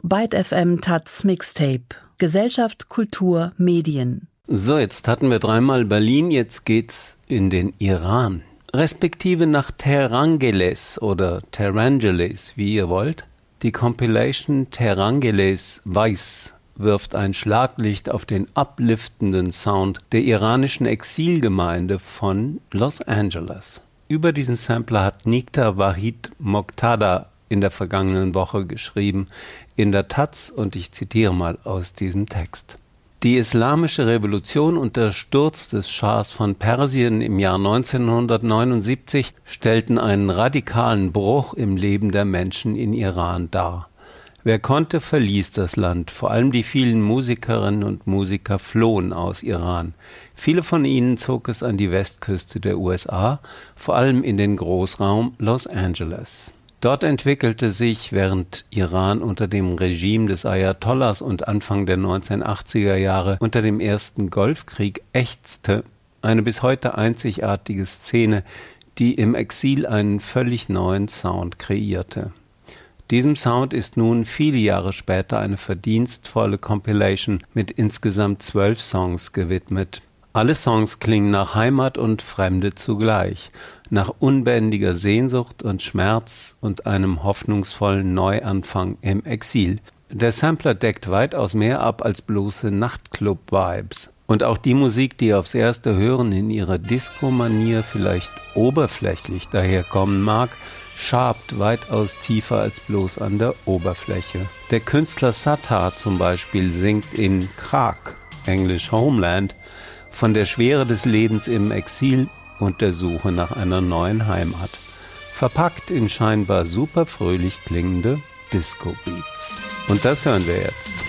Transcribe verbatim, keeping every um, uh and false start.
Byte F M Taz Mixtape. Gesellschaft, Kultur, Medien. So, jetzt hatten wir dreimal Berlin, jetzt geht's in den Iran. Respektive nach Terangeles oder Terangeles, wie ihr wollt. Die Compilation Terangeles Weiß wirft ein Schlaglicht auf den upliftenden Sound der iranischen Exilgemeinde von Los Angeles. Über diesen Sampler hat Nikta Wahid Moqtada in der vergangenen Woche geschrieben in der Taz, und ich zitiere mal aus diesem Text. Die islamische Revolution und der Sturz des Schahs von Persien im Jahr neunzehnhundertneunundsiebzig stellten einen radikalen Bruch im Leben der Menschen in Iran dar. Wer konnte, verließ das Land. Vor allem die vielen Musikerinnen und Musiker flohen aus Iran. Viele von ihnen zog es an die Westküste der U S A, vor allem in den Großraum Los Angeles. Dort entwickelte sich, während Iran unter dem Regime des Ayatollahs und Anfang der neunzehnhundertachtziger Jahre unter dem ersten Golfkrieg ächzte, eine bis heute einzigartige Szene, die im Exil einen völlig neuen Sound kreierte. Diesem Sound ist nun viele Jahre später eine verdienstvolle Compilation mit insgesamt zwölf Songs gewidmet. Alle Songs klingen nach Heimat und Fremde zugleich, nach unbändiger Sehnsucht und Schmerz und einem hoffnungsvollen Neuanfang im Exil. Der Sampler deckt weitaus mehr ab als bloße Nachtclub-Vibes. Und auch die Musik, die aufs erste Hören in ihrer Disco-Manier vielleicht oberflächlich daherkommen mag, schabt weitaus tiefer als bloß an der Oberfläche. Der Künstler Sattar zum Beispiel singt in Khak, englisch Homeland, von der Schwere des Lebens im Exil und der Suche nach einer neuen Heimat, verpackt in scheinbar super fröhlich klingende Disco-Beats. Und das hören wir jetzt.